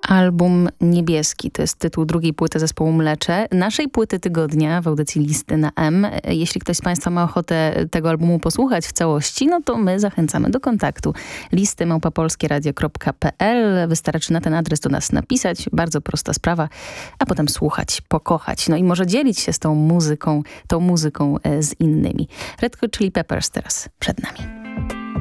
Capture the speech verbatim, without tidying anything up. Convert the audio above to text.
Album Niebieski to jest tytuł drugiej płyty zespołu Mlecze. Naszej płyty tygodnia w audycji Listy na M. Jeśli ktoś z Państwa ma ochotę tego albumu posłuchać w całości, no to my zachęcamy do kontaktu. listy małpa polskie radio kropka p l. Wystarczy na ten adres do nas napisać. Bardzo prosta sprawa. A potem słuchać, pokochać. No i może dzielić się z tą muzyką, tą muzyką z innymi. Red Hot Chili Peppers teraz przed nami.